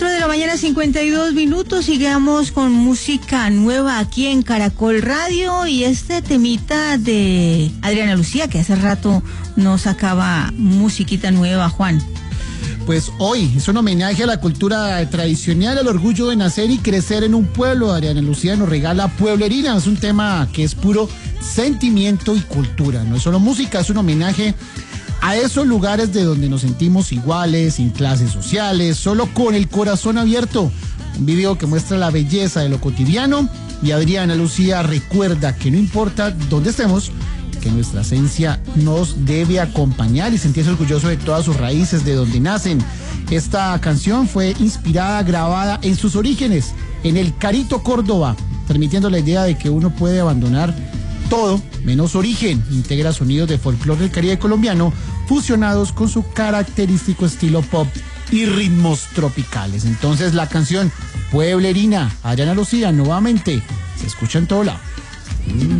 4 de la mañana, 52 minutos. Sigamos con música nueva aquí en Caracol Radio. Y este temita de Adriana Lucía, que hace rato no sacaba musiquita nueva, Juan. Pues hoy es un homenaje a la cultura tradicional, al orgullo de nacer y crecer en un pueblo. Adriana Lucía nos regala Pueblerina. Es un tema que es puro sentimiento y cultura. No es solo música, es un homenaje a esos lugares de donde nos sentimos iguales, sin clases sociales, solo con el corazón abierto. Un video que muestra la belleza de lo cotidiano, y Adriana Lucía recuerda que no importa dónde estemos, que nuestra esencia nos debe acompañar y sentirse orgulloso de todas sus raíces, de donde nacen. Esta canción fue inspirada, grabada en sus orígenes, en el Carito, Córdoba, transmitiendo la idea de que uno puede abandonar todo menos origen. Integra sonidos de folclore del Caribe colombiano fusionados con su característico estilo pop y ritmos tropicales. Entonces la canción Pueblerina, Adriana Lucía, nuevamente se escucha en todo lado.